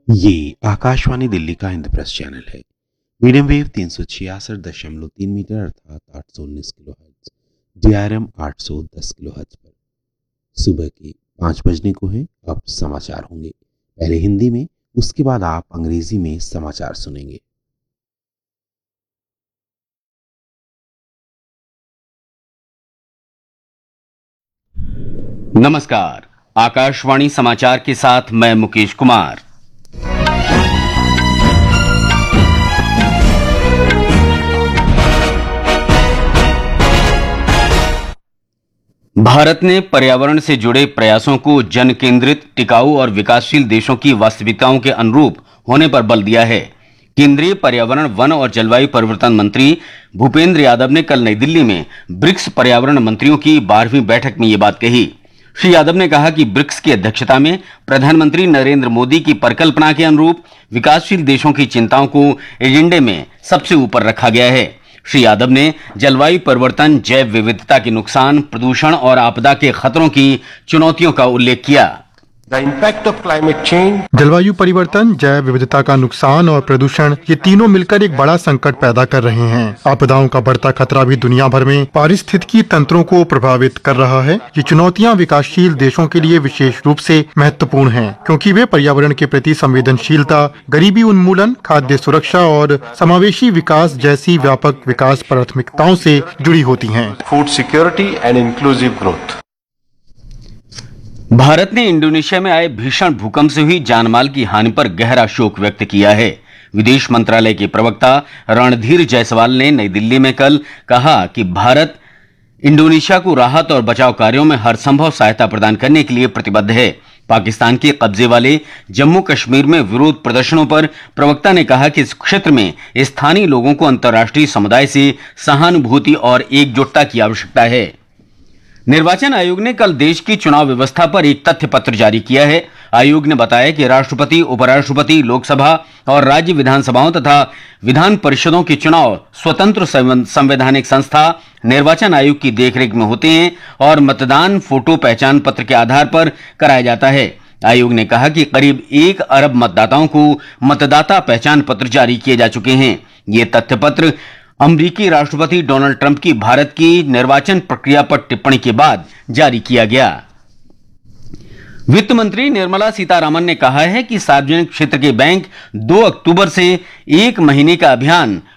ये आकाशवाणी दिल्ली का इंद्रप्रस्थ चैनल है। मीडियम वेव 366.3 मीटर अर्थात 819 kilo hertz, DRM 810 kilo hertz पर सुबह के 5 बजने को है। अब समाचार होंगे, पहले हिंदी में, उसके बाद आप अंग्रेजी में समाचार सुनेंगे। नमस्कार, आकाशवाणी समाचार के साथ मैं मुकेश कुमार। भारत ने पर्यावरण से जुड़े प्रयासों को जन केंद्रित, टिकाऊ और विकासशील देशों की वास्तविकताओं के अनुरूप होने पर बल दिया है। केंद्रीय पर्यावरण, वन और जलवायु परिवर्तन मंत्री भूपेंद्र यादव ने कल नई दिल्ली में ब्रिक्स पर्यावरण मंत्रियों की 12वीं बैठक में ये बात कही। श्री यादव ने कहा कि ब्रिक्स की अध्यक्षता में प्रधानमंत्री नरेंद्र मोदी की परिकल्पना के अनुरूप विकासशील देशों की चिंताओं को एजेंडे में सबसे ऊपर रखा गया है। श्री यादव ने जलवायु परिवर्तन, जैव विविधता के नुकसान, प्रदूषण और आपदा के खतरों की चुनौतियों का उल्लेख किया। जलवायु परिवर्तन, जैव विविधता का नुकसान और प्रदूषण, ये तीनों मिलकर एक बड़ा संकट पैदा कर रहे हैं। आपदाओं का बढ़ता खतरा भी दुनिया भर में पारिस्थितिकी तंत्रों को प्रभावित कर रहा है। ये चुनौतियां विकासशील देशों के लिए विशेष रूप से महत्वपूर्ण हैं, क्योंकि वे पर्यावरण के प्रति संवेदनशीलता, गरीबी उन्मूलन, खाद्य सुरक्षा और समावेशी विकास जैसी व्यापक विकास प्राथमिकताओं से जुड़ी होती हैं। Food security and inclusive growth. Bharat ने इंडोनेशिया में आए भीषण भूकंप से हुई जानमाल की हानि पर गहरा शोक व्यक्त किया है। विदेश मंत्रालय के प्रवक्ता रणधीर जायसवाल ने नई दिल्ली में कल कहा कि भारत इंडोनेशिया को राहत और बचाव कार्यों में हर संभव सहायता प्रदान करने के लिए प्रतिबद्ध है। पाकिस्तान के कब्जे वाले जम्मू कश्मीर में विरोध प्रदर्शनों पर प्रवक्ता ने कहा कि इस क्षेत्र में स्थानीय लोगों को अंतर्राष्ट्रीय समुदाय से सहानुभूति और एकजुटता की आवश्यकता है। निर्वाचन आयोग ने कल देश की चुनाव व्यवस्था पर एक तथ्य पत्र जारी किया है। आयोग ने बताया कि राष्ट्रपति, उपराष्ट्रपति, लोकसभा और राज्य विधानसभाओं तथा विधान परिषदों के चुनाव स्वतंत्र संवैधानिक संस्था निर्वाचन आयोग की देखरेख में होते हैं और मतदान फोटो पहचान पत्र के आधार पर कराया जाता है। आयोग ने कहा कि करीब 1 अरब मतदाताओं को मतदाता पहचान पत्र जारी किए जा चुके हैं। ये तथ्य पत्र अमेरिकी राष्ट्रपति डोनाल्ड ट्रंप की भारत की निर्वाचन प्रक्रिया पर टिप्पणी के बाद जारी किया गया। वित्त मंत्री निर्मला सीतारामन ने कहा है कि सार्वजनिक क्षेत्र के बैंक 2 अक्टूबर से 1 महीने का अभियान